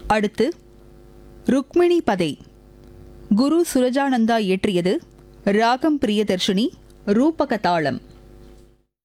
அடுத்து ருக்மிணி பதை, குரு சுரஜானந்தா இயற்றியது, ராகம் பிரியதர்ஷினி, ரூபக தாளம்.